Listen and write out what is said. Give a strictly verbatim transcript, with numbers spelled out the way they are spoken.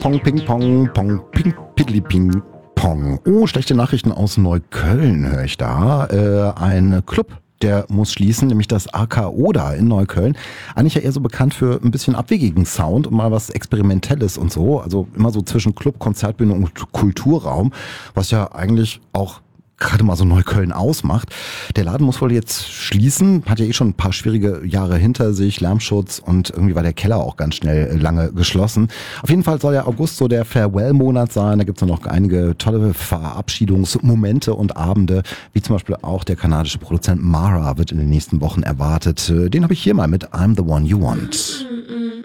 Pong, Ping, Pong, Pong, Ping, Piddly, Ping, Pong. Oh, schlechte Nachrichten aus Neukölln höre ich da. Äh, ein Club, der muss schließen, nämlich das A K Oda in Neukölln. Eigentlich ja eher so bekannt für ein bisschen abwegigen Sound und mal was Experimentelles und so. Also immer so zwischen Club, Konzertbühne und Kulturraum, was ja eigentlich auch gerade mal so Neukölln ausmacht. Der Laden muss wohl jetzt schließen, hat ja eh schon ein paar schwierige Jahre hinter sich, Lärmschutz und irgendwie war der Keller auch ganz schnell lange geschlossen. Auf jeden Fall soll ja August so der Farewell-Monat sein, da gibt es noch einige tolle Verabschiedungsmomente und Abende, wie zum Beispiel auch der kanadische Produzent Mara wird in den nächsten Wochen erwartet. Den habe ich hier mal mit I'm the One You Want.